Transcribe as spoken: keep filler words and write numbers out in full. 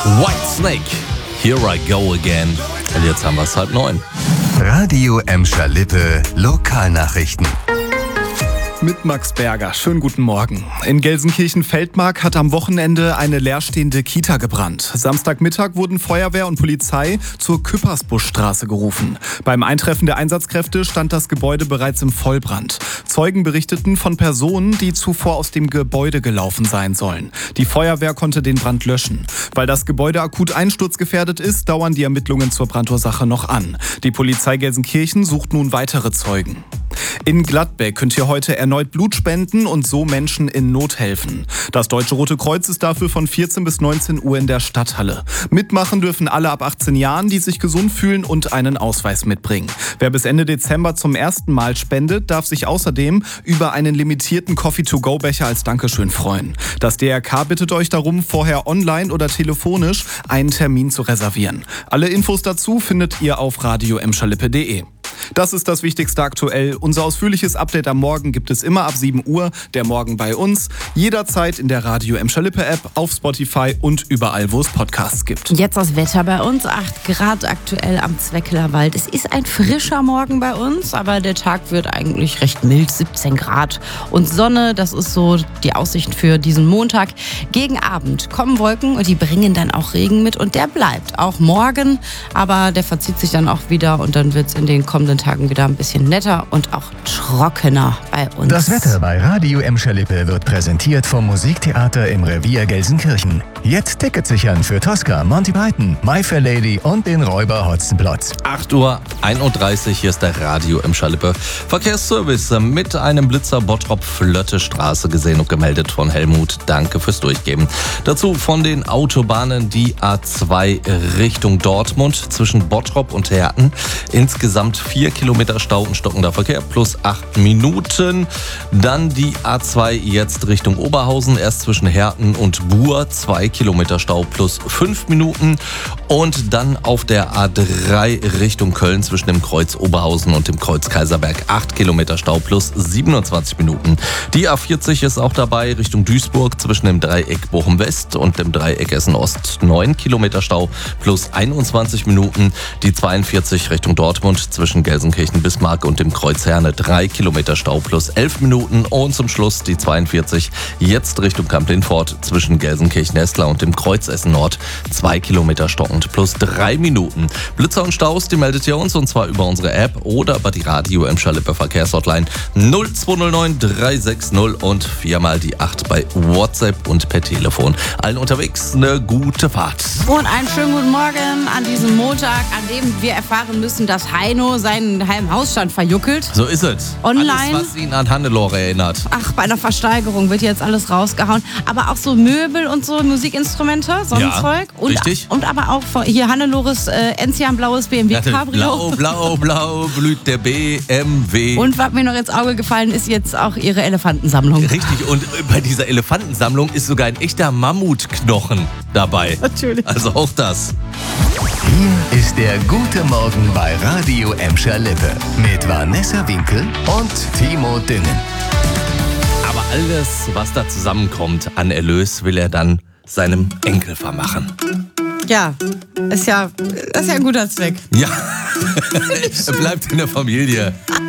Whitesnake, Here I Go Again. Und jetzt haben wir es halb neun. Radio Emscher Lippe, Lokalnachrichten. Mit Max Berger. Schönen guten Morgen. In Gelsenkirchen-Feldmark hat am Wochenende eine leerstehende Kita gebrannt. Samstagmittag wurden Feuerwehr und Polizei zur Küppersbuschstraße gerufen. Beim Eintreffen der Einsatzkräfte stand das Gebäude bereits im Vollbrand. Zeugen berichteten von Personen, die zuvor aus dem Gebäude gelaufen sein sollen. Die Feuerwehr konnte den Brand löschen. Weil das Gebäude akut einsturzgefährdet ist, dauern die Ermittlungen zur Brandursache noch an. Die Polizei Gelsenkirchen sucht nun weitere Zeugen. In Gladbeck könnt ihr heute erneut Blut spenden und so Menschen in Not helfen. Das Deutsche Rote Kreuz ist dafür von vierzehn bis neunzehn Uhr in der Stadthalle. Mitmachen dürfen alle ab achtzehn Jahren, die sich gesund fühlen und einen Ausweis mitbringen. Wer bis Ende Dezember zum ersten Mal spendet, darf sich außerdem über einen limitierten Coffee-to-go-Becher als Dankeschön freuen. Das D R K bittet euch darum, vorher online oder telefonisch einen Termin zu reservieren. Alle Infos dazu findet ihr auf radio emscherlippe punkt de. Das ist das Wichtigste aktuell. Unser ausführliches Update am Morgen gibt es immer ab sieben Uhr. Der Morgen bei uns. Jederzeit in der Radio Emscher Lippe App, auf Spotify und überall, wo es Podcasts gibt. Jetzt das Wetter bei uns. acht Grad aktuell am Zweckeler Wald. Es ist ein frischer Morgen bei uns, aber der Tag wird eigentlich recht mild. siebzehn Grad und Sonne. Das ist so die Aussicht für diesen Montag. Gegen Abend kommen Wolken und die bringen dann auch Regen mit. Und der bleibt auch morgen. Aber der verzieht sich dann auch wieder und dann wird es in den kommenden Tagen wieder ein bisschen netter und auch trockener bei uns. Das Wetter bei Radio Emscher Lippe wird präsentiert vom Musiktheater im Revier Gelsenkirchen. Jetzt Tickets sichern für Tosca, Monty Python, My Fair Lady und den Räuber Hotzenplotz. acht Uhr einunddreißig, hier ist der Radio Emscher Lippe. Verkehrsservice mit einem Blitzer Bottrop-Flötte-Straße gesehen und gemeldet von Helmut. Danke fürs Durchgeben. Dazu von den Autobahnen die A zwei Richtung Dortmund zwischen Bottrop und Herten. Insgesamt vier Kilometer Stau und stockender Verkehr plus acht Minuten. Dann die A zwei jetzt Richtung Oberhausen, erst zwischen Herten und Buhr, zwei Kilometer Stau plus fünf Minuten. Und dann auf der A drei Richtung Köln zwischen dem Kreuz Oberhausen und dem Kreuz Kaiserberg, acht Kilometer Stau plus siebenundzwanzig Minuten. Die A vierzig ist auch dabei Richtung Duisburg zwischen dem Dreieck Bochum West und dem Dreieck Essen Ost, neun Kilometer Stau plus einundzwanzig Minuten. Die zweiundvierzig Richtung Dortmund zwischen Gelsenkirchen-Bismarck und dem Kreuz Herne, drei Kilometer Stau plus elf Minuten. Und zum Schluss die zweiundvierzig jetzt Richtung Kamp-Lindfort zwischen Gelsenkirchen-Hessler und dem Kreuz Essen Nord, zwei Kilometer stockend plus drei Minuten. Blitzer und Staus, die meldet ihr uns und zwar über unsere App oder über die Radio Emscher Lippe Verkehrshotline null zwei null neun drei sechs null und viermal die acht bei WhatsApp und per Telefon. Allen unterwegs eine gute Fahrt. Und einen schönen guten Morgen an diesem Montag, an dem wir erfahren müssen, dass Heino seinen halben Hausstand verjuckelt. So ist es. Online. Alles, was ihn an Hannelore erinnert. Ach, bei einer Versteigerung wird jetzt alles rausgehauen. Aber auch so Möbel und so Musikinstrumente, so ein Ja, Zeug. Und, richtig. Und aber auch von- hier Hannelores äh, Enzian blaues B M W Cabrio. Blau, blau, blau blüht der B M W. Und was mir noch ins Auge gefallen ist, jetzt auch ihre Elefantensammlung. Richtig, und bei dieser Elefantensammlung ist sogar ein echter Mammutknochen dabei. Natürlich. Also auch das. Hier ist der gute Morgen bei Radio Emscher Lippe mit Vanessa Winkel und Timo Düngen. Aber alles, was da zusammenkommt an Erlös, will er dann seinem Enkel vermachen. Ja, ist ja, das ist ja ein guter Zweck. Ja, er bleibt in der Familie.